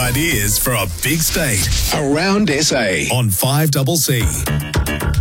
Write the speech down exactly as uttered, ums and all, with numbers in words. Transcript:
ideas for a big state Around S A on five C C.